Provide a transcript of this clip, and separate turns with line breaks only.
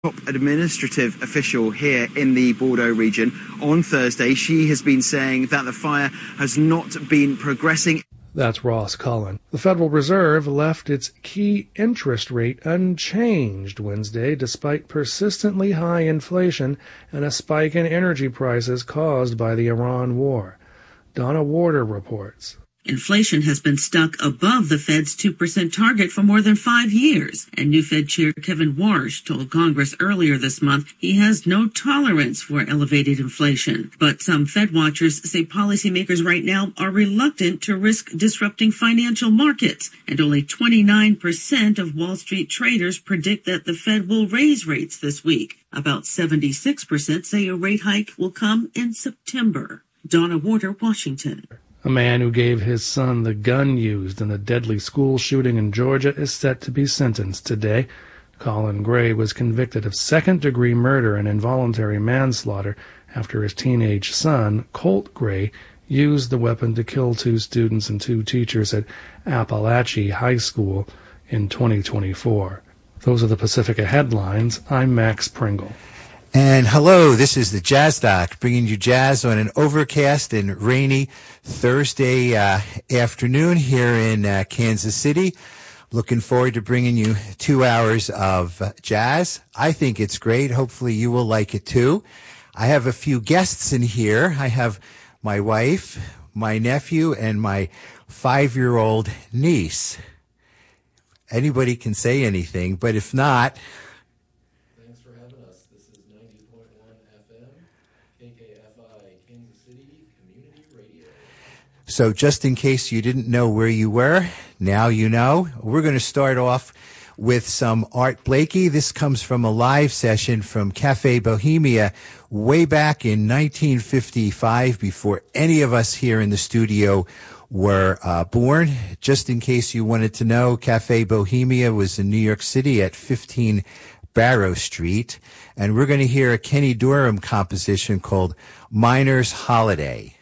top administrative official here in the Bordeaux region. On Thursday, she has been saying that the fire has not been progressing.
That's Ross Cullen. The Federal Reserve left its key interest rate unchanged Wednesday despite persistently high inflation and a spike in energy prices caused by the Iran war. Donna Warder reports.
Inflation has been stuck above the Fed's 2% target for more than 5 years, and new Fed Chair Kevin Warsh told Congress earlier this month he has no tolerance for elevated inflation. But some Fed watchers say policymakers right now are reluctant to risk disrupting financial markets, and only 29% of Wall Street traders predict that the Fed will raise rates this week. About 76% say a rate hike will come in September. Donna Warder, Washington.
A man who gave his son the gun used in the deadly school shooting in Georgia is set to be sentenced today. Colin Gray was convicted of second-degree murder and involuntary manslaughter after his teenage son, Colt Gray, used the weapon to kill 2 students and 2 teachers at Appalachia High School in 2024. Those are the Pacifica headlines. I'm Max Pringle.
And hello, this is the Jazz Doc, bringing you jazz on an overcast and rainy Thursday afternoon here in Kansas City. Looking forward to bringing you 2 hours of jazz. I think it's great. Hopefully you will like it too. I have a few guests in here. I have my wife, my nephew, and my 5-year-old niece. Anybody can say anything, but if not... So just in case you didn't know where you were, now you know. We're going to start off with some Art Blakey. This comes from a live session from Cafe Bohemia way back in 1955, before any of us here in the studio were born. Just in case you wanted to know, Cafe Bohemia was in New York City at 15 Barrow Street. And we're going to hear a Kenny Dorham composition called Miner's Holiday.